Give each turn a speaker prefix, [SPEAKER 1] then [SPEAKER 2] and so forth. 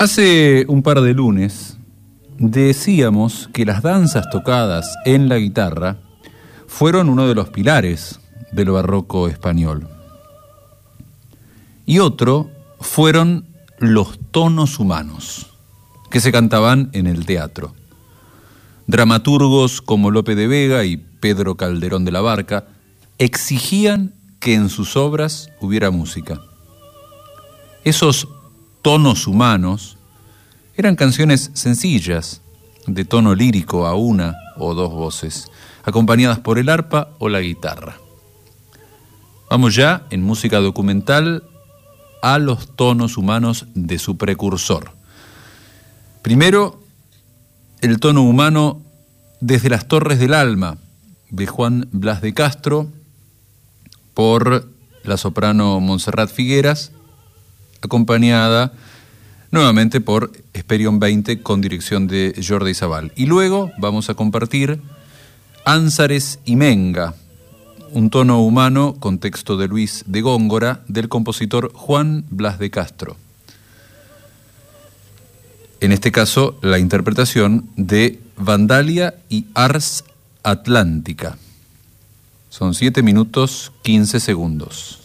[SPEAKER 1] Hace un par de lunes decíamos que las danzas tocadas en la guitarra fueron uno de los pilares del barroco español. Y otro fueron los tonos humanos que se cantaban en el teatro. Dramaturgos como Lope de Vega y Pedro Calderón de la Barca exigían que en sus obras hubiera música. Esos tonos humanos eran canciones sencillas, de tono lírico a una o dos voces, acompañadas por el arpa o la guitarra. Vamos ya, en música documental, a los tonos humanos de su precursor. Primero, el tono humano desde las Torres del Alma, de Juan Blas de Castro, por la soprano Montserrat Figueras, acompañada nuevamente por Esperión 20 con dirección de Jordi Sabal. Y luego vamos a compartir Ánsares y Menga, un tono humano con texto de Luis de Góngora, del compositor Juan Blas de Castro. En este caso, la interpretación de Vandalia y Ars Atlántica. Son 7 minutos 15 segundos.